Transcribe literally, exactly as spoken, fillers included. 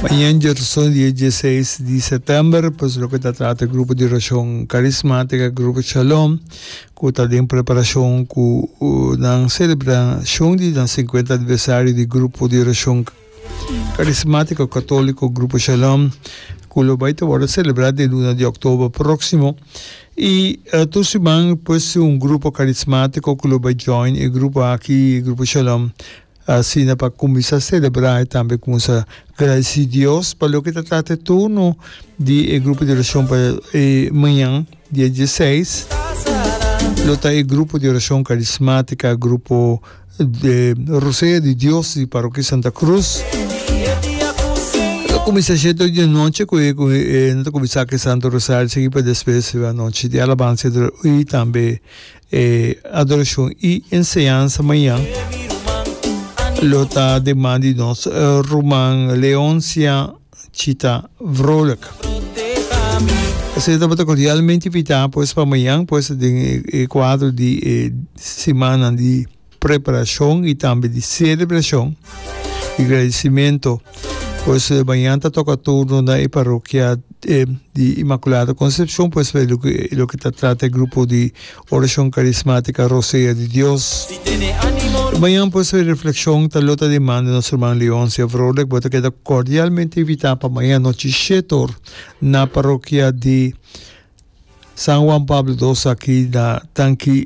Amanhã, dia dezesseis de setembro, pois lo que está trata grupo de oração carismática, grupo Shalom, que está em preparação com a celebração do cinquenta aniversário do grupo de oração carismática católico, grupo Shalom, que vai ser celebrado em luna de outubro próximo. E uh, toda semana, pois, um grupo carismático que vai join, o grupo aqui, o grupo Shalom, assim, para começar a celebrar e também começar a agradecer a Deus para o que está tratando turno de grupo de oração para amanhã, dia dezesseis. Lo tá o grupo de oração carismática, grupo de Roseia de Deus de Paróquia Santa Cruz. Começa cedo de noite com não começar que Santo Rosário seguir para depois a noite de alabança e também adoração e ensinança amanhã. Lota demandi nos uh, Roman Leoncia Chita Vrolik. Você está cordialmente invitado pois para amanhã, pois de quadro de eh, semana de preparação e também de celebração e agradecimento. Pois amanhã está toca turno na paróquia eh, de Imaculada Concepção, pois o que o que trata o grupo de oração carismática Roseia de Deus. Amanhã, pois, a reflexão da luta de mão de nosso irmão Leôncia Vrolik, bota que cordialmente invitado para amanhã noite setor na paróquia de São Juan Pablo segundo aqui da Tanque